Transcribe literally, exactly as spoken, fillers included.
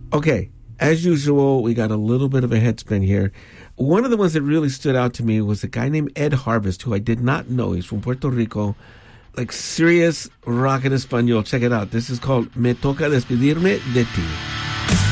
Okay, as usual, we got a little bit of a headspin here. One of the ones that really stood out to me was a guy named Ed Harvest, who I did not know. He's from Puerto Rico. Like serious rock en español. Check it out. This is called Me Toca Despedirme de Ti.